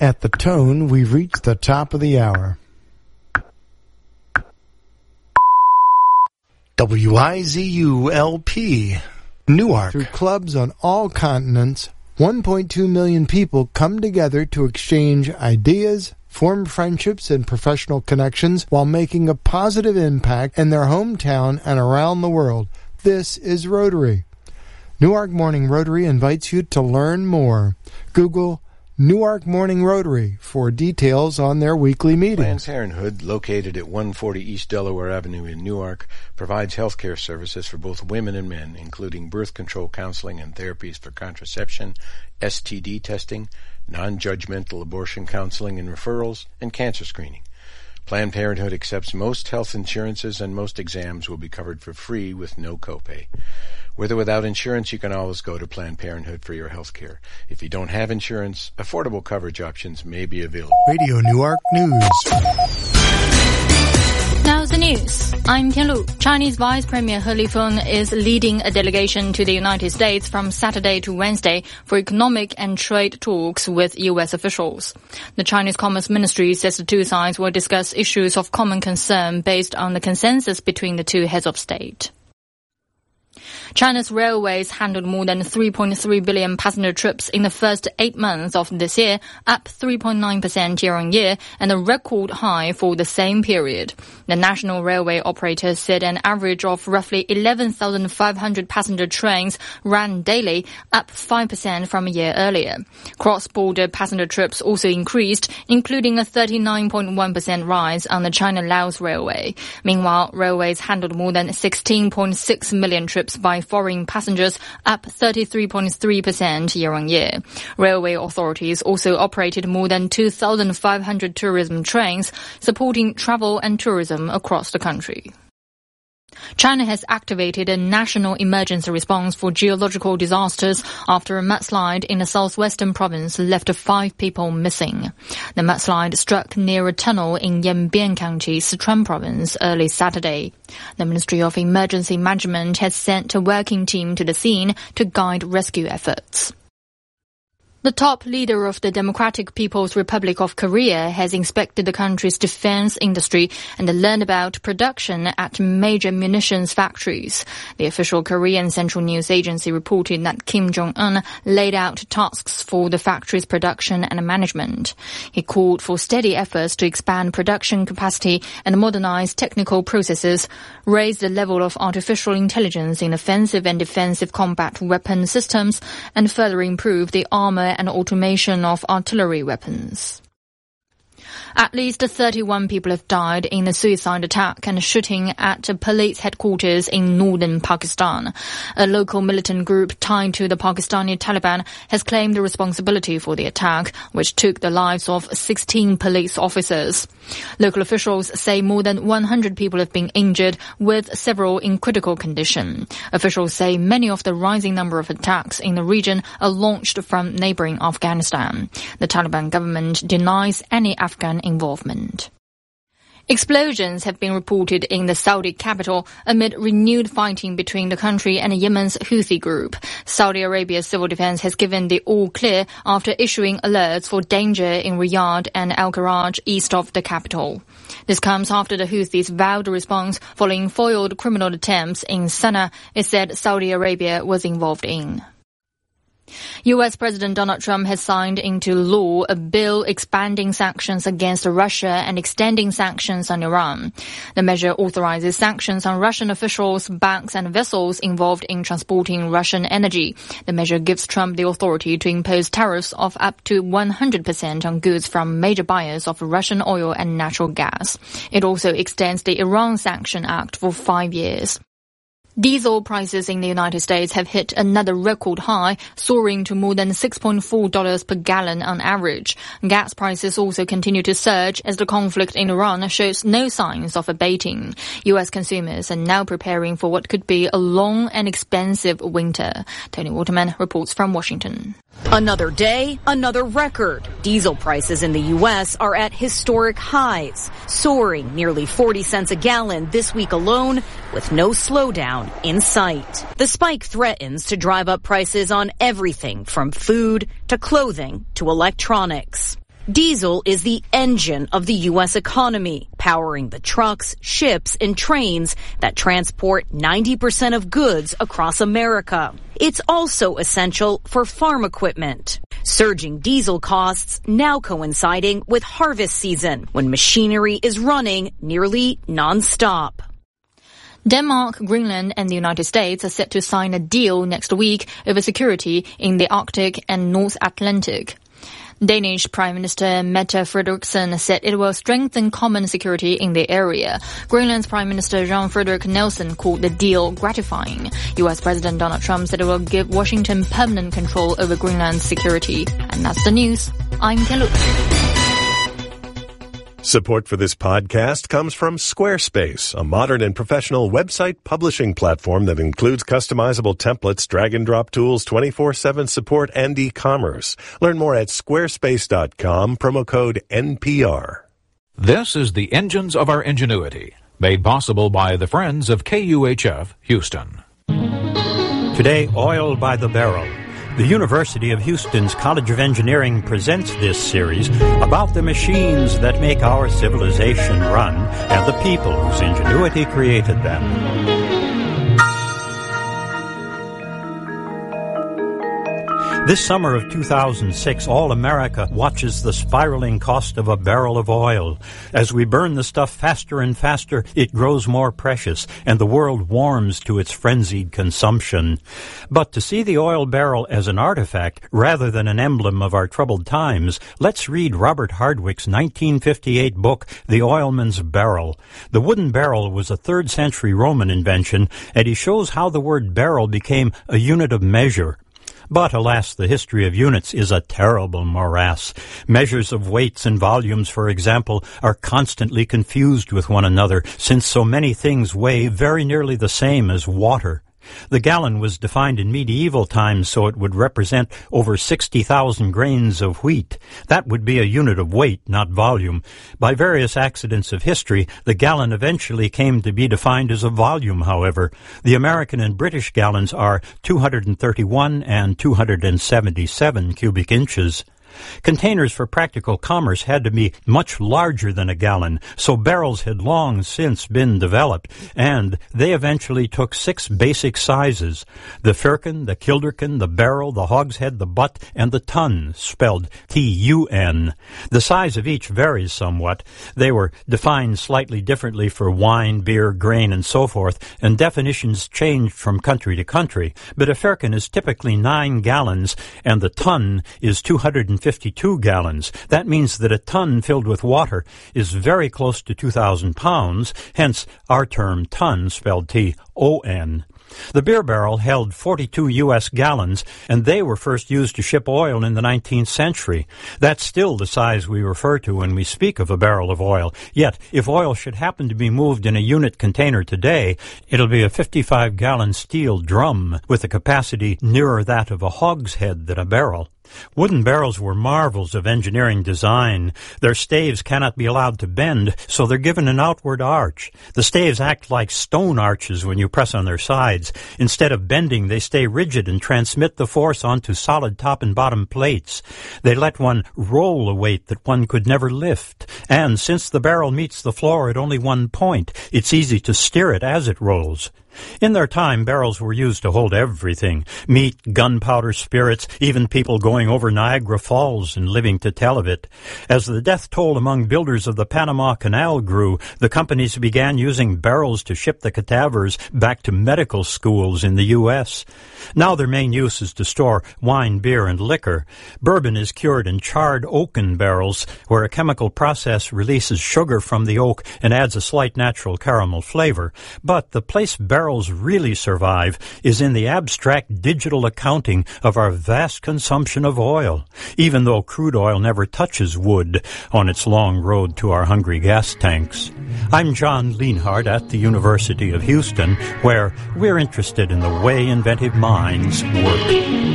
At the tone, we've reached the top of the hour. WIZU-LP, Newark. Through clubs on all continents, 1.2 million people come together to exchange ideas, form friendships and professional connections while making a positive impact in their hometown and around the world. This is Rotary. Newark Morning Rotary invites you to learn more. Google Newark Morning Rotary for details on their weekly meetings. Planned Parenthood, located at 140 East Delaware Avenue in Newark, provides health care services for both women and men, including birth control counseling and therapies for contraception, STD testing, non-judgmental abortion counseling and referrals, and cancer screening. Planned Parenthood accepts most health insurances, and most exams will be covered for free with no copay. With or without insurance, you can always go to Planned Parenthood for your health care. If you don't have insurance, affordable coverage options may be available. Radio Newark News. Now the news. I'm Tianlu. Chinese Vice Premier He Lifeng is leading a delegation to the United States from Saturday to Wednesday for economic and trade talks with U.S. officials. The Chinese Commerce Ministry says the two sides will discuss issues of common concern based on the consensus between the two heads of state. China's railways handled more than 3.3 billion passenger trips in the first 8 months of this year, up 3.9% year-on-year, and a record high for the same period. The national railway operator said an average of roughly 11,500 passenger trains ran daily, up 5% from a year earlier. Cross-border passenger trips also increased, including a 39.1% rise on the China-Laos Railway. Meanwhile, railways handled more than 16.6 million trips by foreign passengers, up 33.3% year-on-year. Railway authorities also operated more than 2,500 tourism trains, supporting travel and tourism across the country. China has activated a national emergency response for geological disasters after a mudslide in the southwestern province left 5 people missing. The mudslide struck near a tunnel in Yanbian County, Sichuan province, early Saturday. The Ministry of Emergency Management has sent a working team to the scene to guide rescue efforts. The top leader of the Democratic People's Republic of Korea has inspected the country's defense industry and learned about production at major munitions factories. The official Korean Central News Agency reported that Kim Jong-un laid out tasks for the factory's production and management. He called for steady efforts to expand production capacity and modernize technical processes, raise the level of artificial intelligence in offensive and defensive combat weapon systems, and further improve the armor and automation of artillery weapons. At least 31 people have died in the suicide attack and shooting at a police headquarters in northern Pakistan. A local militant group tied to the Pakistani Taliban has claimed the responsibility for the attack, which took the lives of 16 police officers. Local officials say more than 100 people have been injured, with several in critical condition. Officials say many of the rising number of attacks in the region are launched from neighboring Afghanistan. The Taliban government denies any Afghan involvement. Explosions have been reported in the Saudi capital amid renewed fighting between the country and Yemen's Houthi group. Saudi Arabia's civil defense has given the all-clear after issuing alerts for danger in Riyadh and Al-Kharaj east of the capital. This comes after the Houthis vowed a response following foiled criminal attempts in Sana'a it said Saudi Arabia was involved in. U.S. President Donald Trump has signed into law a bill expanding sanctions against Russia and extending sanctions on Iran. The measure authorizes sanctions on Russian officials, banks, and vessels involved in transporting Russian energy. The measure gives Trump the authority to impose tariffs of up to 100% on goods from major buyers of Russian oil and natural gas. It also extends the Iran Sanction Act for 5 years. Diesel prices in the United States have hit another record high, soaring to more than $6.4 per gallon on average. Gas prices also continue to surge as the conflict in Iran shows no signs of abating. U.S. consumers are now preparing for what could be a long and expensive winter. Tony Waterman reports from Washington. Another day, another record. Diesel prices in the U.S. are at historic highs, soaring nearly 40 cents a gallon this week alone, with no slowdown in sight. The spike threatens to drive up prices on everything from food to clothing to electronics. Diesel is the engine of the U.S. economy, powering the trucks, ships, and trains that transport 90% of goods across America. It's also essential for farm equipment. Surging diesel costs now coinciding with harvest season, when machinery is running nearly nonstop. Denmark, Greenland, and the United States are set to sign a deal next week over security in the Arctic and North Atlantic. Danish Prime Minister Mette Frederiksen said it will strengthen common security in the area. Greenland's Prime Minister Jan Frederik Nelson called the deal gratifying. U.S. President Donald Trump said it will give Washington permanent control over Greenland's security. And that's the news. I'm Tian Lu. Support for this podcast comes from Squarespace, a modern and professional website publishing platform that includes customizable templates, drag-and-drop tools, 24/7 support, and e-commerce. Learn more at squarespace.com, promo code NPR. This is the Engines of Our Ingenuity, made possible by the friends of KUHF Houston. Today, oil by the barrel. The University of Houston's College of Engineering presents this series about the machines that make our civilization run and the people whose ingenuity created them. This summer of 2006, all America watches the spiraling cost of a barrel of oil. As we burn the stuff faster and faster, it grows more precious, and the world warms to its frenzied consumption. But to see the oil barrel as an artifact rather than an emblem of our troubled times, let's read Robert Hardwick's 1958 book, The Oilman's Barrel. The wooden barrel was a 3rd century Roman invention, and he shows how the word barrel became a unit of measure. But, alas, the history of units is a terrible morass. Measures of weights and volumes, for example, are constantly confused with one another, since so many things weigh very nearly the same as water. The gallon was defined in medieval times so it would represent over 60,000 grains of wheat. That would be a unit of weight, not volume. By various accidents of history, the gallon eventually came to be defined as a volume, however. The American and British gallons are 231 and 277 cubic inches. Containers for practical commerce had to be much larger than a gallon, so barrels had long since been developed, and they eventually took 6 basic sizes: the firkin, the kilderkin, the barrel, the hogshead, the butt, and the tun, spelled T-U-N. The size of each varies somewhat. They were defined slightly differently for wine, beer, grain, and so forth, and definitions changed from country to country. But a firkin is typically 9 gallons, and the tun is 252 gallons. That means that a ton filled with water is very close to 2,000 pounds, hence our term ton, spelled T-O-N. The beer barrel held 42 U.S. gallons, and they were first used to ship oil in the 19th century. That's still the size we refer to when we speak of a barrel of oil. Yet, if oil should happen to be moved in a unit container today, it'll be a 55-gallon steel drum with a capacity nearer that of a hogshead than a barrel. Wooden barrels were marvels of engineering design. Their staves cannot be allowed to bend, so they're given an outward arch. The staves act like stone arches when you press on their sides. Instead of bending, they stay rigid and transmit the force onto solid top and bottom plates. They let one roll a weight that one could never lift. And since the barrel meets the floor at only one point, it's easy to steer it as it rolls. In their time, barrels were used to hold everything: meat, gunpowder, spirits, even people going over Niagara Falls and living to tell of it. As the death toll among builders of the Panama Canal grew, the companies began using barrels to ship the cadavers back to medical schools in the U.S. Now their main use is to store wine, beer, and liquor. Bourbon is cured in charred oaken barrels, where a chemical process releases sugar from the oak and adds a slight natural caramel flavor. But the place barrels really survive is in the abstract digital accounting of our vast consumption of oil, even though crude oil never touches wood on its long road to our hungry gas tanks. I'm John Lienhardt at the University of Houston, where we're interested in the way inventive minds work.